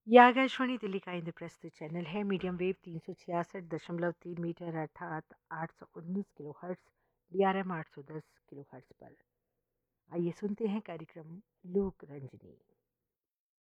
ये आकाशवाणी दिल्ली का इंद्रप्रस्थ चैनल है। मीडियम वेव 366.3 मीटर अर्थात 819 kilo hertz, DRM 810 kilo hertz पर। आइए सुनते हैं कार्यक्रम लोक रंजनी।